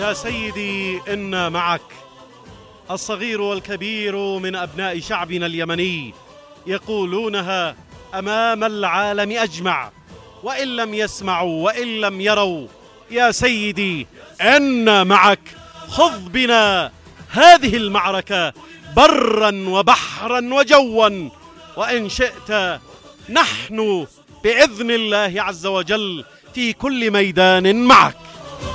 يا سيدي إن معك. الصغير والكبير من أبناء شعبنا اليمني يقولونها أمام العالم أجمع، وإن لم يسمعوا وإن لم يروا. يا سيدي إن معك. خذ بنا هذه المعركة برا وبحرا وجوا، وإن شئت نحن بإذن الله عز وجل في كل ميدان معك.